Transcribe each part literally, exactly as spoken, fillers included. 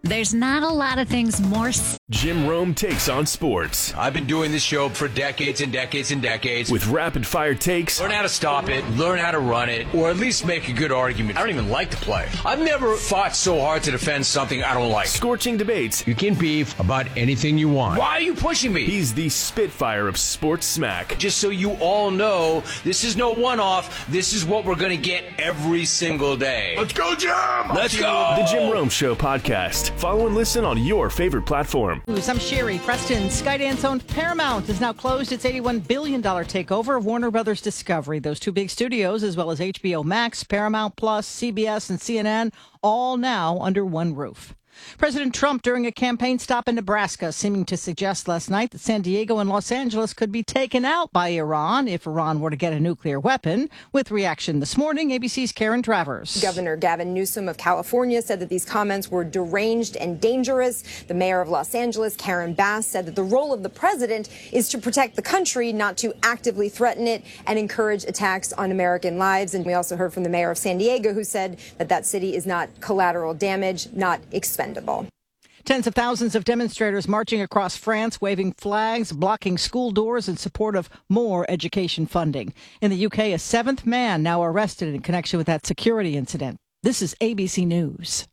There's not a lot of things more... Jim Rome takes on sports. I've been doing this show for decades and decades and decades. With rapid-fire takes. Learn how to stop it, learn how to run it, or at least make a good argument. I don't even like the play. I've never fought so hard to defend something I don't like. Scorching debates. You can beef about anything you want. Why are you pushing me? He's the Spitfire of sports smack. Just so you all know, this is no one-off. This is what we're going to get every single day. Let's go, Jim! Let's go! The Jim Rome Show podcast. Follow and listen on your favorite platform. I'm Sherry. Preston, Skydance-owned Paramount has now closed its eighty-one billion dollars takeover of Warner Brothers Discovery. Those two big studios, as well as H B O Max, Paramount Plus, C B S, and C N N, all now under one roof. President Trump, during a campaign stop in Nebraska, seeming to suggest last night that San Diego and Los Angeles could be taken out by Iran if Iran were to get a nuclear weapon. With reaction this morning, A B C's Karen Travers. Governor Gavin Newsom of California said that these comments were deranged and dangerous. The mayor of Los Angeles, Karen Bass, said that the role of the president is to protect the country, not to actively threaten it and encourage attacks on American lives. And we also heard from the mayor of San Diego, who said that that city is not collateral damage, not expendable. Tens of thousands of demonstrators marching across France, waving flags, blocking school doors in support of more education funding. In the U K, a seventh man now arrested in connection with that security incident. This is A B C News.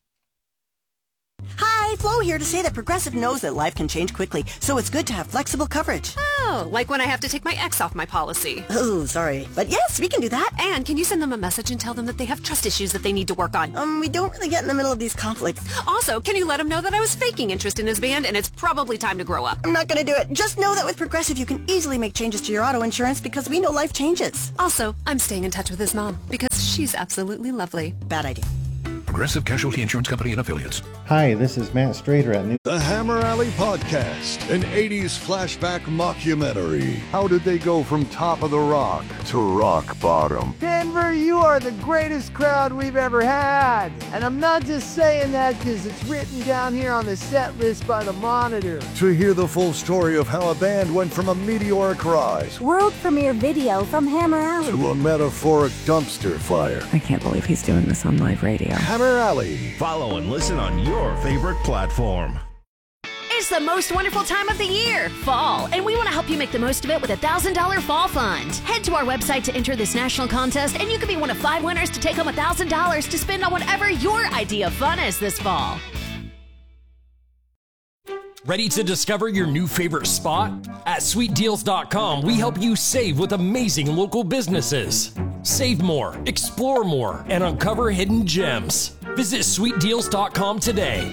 Hi, Flo here to say that Progressive knows that life can change quickly, so it's good to have flexible coverage. Oh, like when I have to take my ex off my policy. Oh, sorry. But yes, we can do that. And can you send them a message and tell them that they have trust issues that they need to work on? Um, we don't really get in the middle of these conflicts. Also, can you let them know that I was faking interest in his band and it's probably time to grow up? I'm not going to do it. Just know that with Progressive, you can easily make changes to your auto insurance because we know life changes. Also, I'm staying in touch with his mom because she's absolutely lovely. Bad idea. Progressive Casualty Insurance Company and Affiliates. Hi, this is Matt Strader at New... The Hammer Alley Podcast, an eighties flashback mockumentary. How did they go from top of the rock to rock bottom? Denver, you are the greatest crowd we've ever had. And I'm not just saying that because it's written down here on the set list by the Monitor. To hear the full story of how a band went from a meteoric rise, world premiere video from Hammer Alley, to a metaphoric dumpster fire. I can't believe he's doing this on live radio. Hammer Alley. Follow and listen on your favorite platform. It's the most wonderful time of the year, fall, and we want to help you make the most of it with a one thousand dollars Fall Fund. Head to our website to enter this national contest, and you could be one of five winners to take home one thousand dollars to spend on whatever your idea of fun is this fall. Ready to discover your new favorite spot? At sweet deals dot com, we help you save with amazing local businesses. Save more, explore more, and uncover hidden gems. Visit sweet deals dot com today.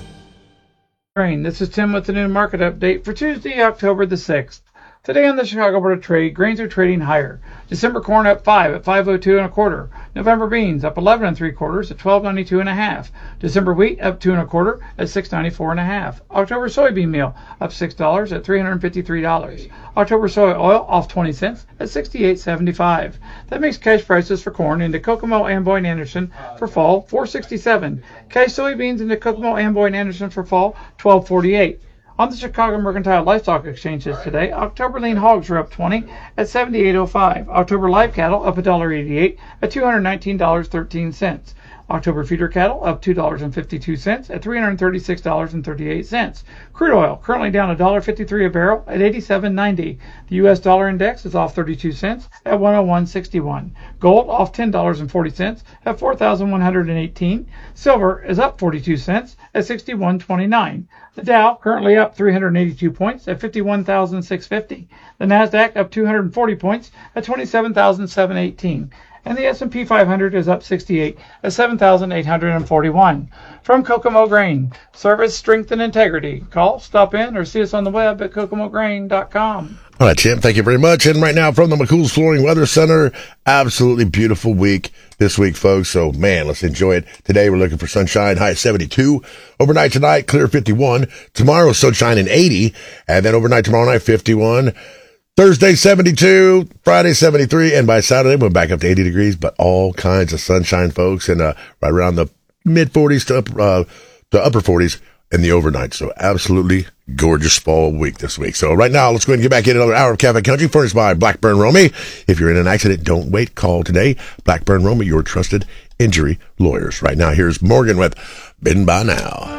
Grain. This is Tim with the new market update for Tuesday, October the sixth. Today on the Chicago Board of Trade, grains are trading higher. December corn up five at five oh two and a quarter. November beans up eleven and three quarters at twelve ninety-two and a half. December wheat up two and a quarter at six ninety-four and a half. October soybean meal up six dollars at three hundred fifty-three dollars. October soy oil off twenty cents at sixty-eight seventy-five. That makes cash prices for corn into Kokomo, Amboy, and Anderson for fall four sixty-seven. Cash soybeans into Kokomo, Amboy, and Anderson for fall twelve forty-eight. On the Chicago Mercantile Livestock Exchanges today, October lean hogs are up twenty at seventy-eight oh five. October live cattle up one dollar eighty-eight at two hundred nineteen dollars and thirteen cents. October feeder cattle up two dollars and fifty-two cents at three hundred thirty-six dollars and thirty-eight cents. Crude oil currently down one dollar fifty-three a barrel at eighty-seven ninety. The U S dollar index is off thirty-two cents at one oh one sixty-one. Gold off ten dollars and forty cents at four thousand one hundred eighteen. Silver is up forty-two cents at sixty-one twenty-nine. The Dow currently up three hundred eighty-two points at fifty-one thousand six hundred fifty. The Nasdaq up two hundred forty points at twenty-seven thousand seven hundred eighteen. And the S and P five hundred is up sixty-eight at seven thousand eight hundred forty-one. From Kokomo Grain, service, strength, and integrity. Call, stop in, or see us on the web at kokomo grain dot com. All right, Tim, thank you very much. And right now from the McCool's Flooring Weather Center, absolutely beautiful week this week, folks. So, man, let's enjoy it. Today we're looking for sunshine, high seventy-two. Overnight tonight, clear fifty-one. Tomorrow, sunshine and eighty. And then overnight tomorrow night, fifty-one. Thursday, seventy-two, Friday, seventy-three, and by Saturday, we're back up to eighty degrees, but all kinds of sunshine, folks, and uh, right around the mid-forties to, up, uh, to upper forties in the overnight. So absolutely gorgeous fall week this week. So right now, let's go ahead and get back in another hour of Cafe Country, furnished by Blackburn Romey. If you're in an accident, don't wait. Call today. Blackburn Romey, your trusted injury lawyers. Right now, here's Morgan with Been By Now.